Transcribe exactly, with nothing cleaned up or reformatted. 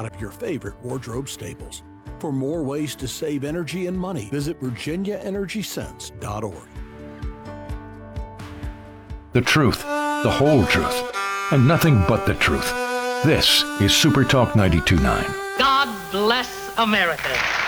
out of your favorite wardrobe staples. For more ways to save energy and money, visit virginia energy sense dot org. The truth, the whole truth, and nothing but the truth. This is Super Talk ninety-two point nine. God bless America.